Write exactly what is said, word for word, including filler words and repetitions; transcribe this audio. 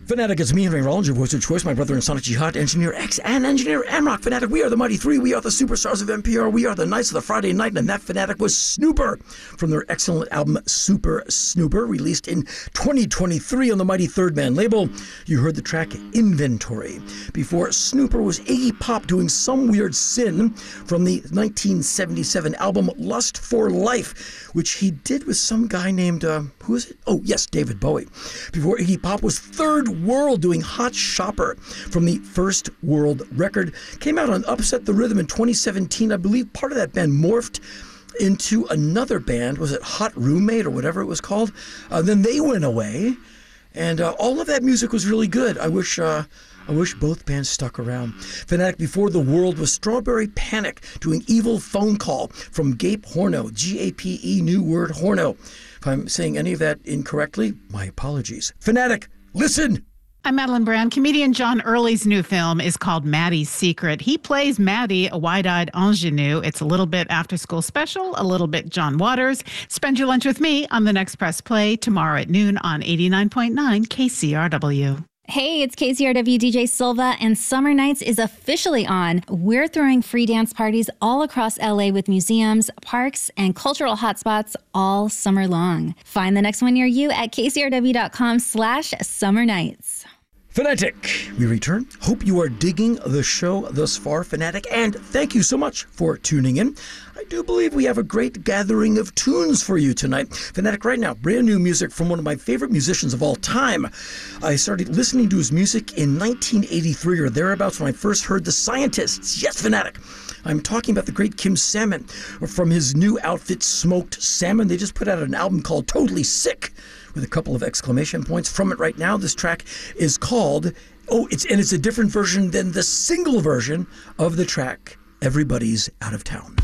Fanatic, it's me, Henry Rollins, your voice of choice, my brother in Sonic Jihad, Engineer X, and Engineer Amrock. Fanatic, we are the Mighty Three. We are the superstars of N P R. We are the Knights of the Friday Night, and that Fanatic was Snooper from their excellent album Super Snooper, released in twenty twenty-three on the Mighty Third Man label. You heard the track Inventory. Before Snooper was Iggy Pop doing Some Weird Sin from the nineteen seventy-seven album Lust for Life, which he did with some guy named, uh, who is it? Oh, yes, David Bowie. Before Iggy Pop was Third World doing Hot Shopper from the First World record. Came out on Upset the Rhythm in twenty seventeen. I believe part of that band morphed into another band. Was it Hot Roommate or whatever it was called? Uh, then they went away. And uh, all of that music was really good. I wish uh, I wish both bands stuck around. Fanatic before the world was Strawberry Panic doing Evil Phone Call from Gape Horno, G A P E, new word, Horno. If I'm saying any of that incorrectly, my apologies. Fanatic, listen! I'm Madeline Brown. Comedian John Early's new film is called Maddie's Secret. He plays Maddie, a wide-eyed ingenue. It's a little bit after-school special, a little bit John Waters. Spend your lunch with me on the next Press Play tomorrow at noon on eighty-nine point nine K C R W. Hey, it's K C R W D J Silva, and Summer Nights is officially on. We're throwing free dance parties all across L A with museums, parks, and cultural hotspots all summer long. Find the next one near you at kcrw.com slash summer nights. Fanatic, we return. Hope you are digging the show thus far, Fanatic, and thank you so much for tuning in. I do believe we have a great gathering of tunes for you tonight. Fanatic, right now, brand new music from one of my favorite musicians of all time. I started listening to his music in nineteen eighty-three or thereabouts when I first heard The Scientists. Yes, Fanatic. I'm talking about the great Kim Salmon from his new outfit, Smoked Salmon. They just put out an album called Totally Sick with a couple of exclamation points from it right now. This track is called, oh, it's and it's a different version than the single version of the track, Everybody's Out of Town.